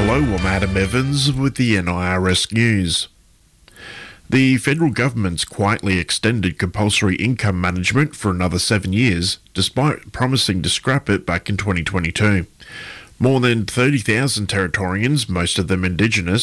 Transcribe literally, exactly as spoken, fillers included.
Hello, I'm Adam Evans with the N I R S News. The federal government's quietly extended compulsory income management for another seven years, despite promising to scrap it back in twenty twenty-two. More than thirty thousand Territorians, most of them Indigenous,